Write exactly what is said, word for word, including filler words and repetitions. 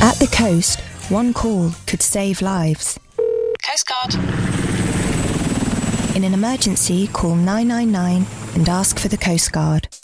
At the coast, one call could save lives. Coast Guard. In an emergency, call nine nine nine and ask for the Coast Guard.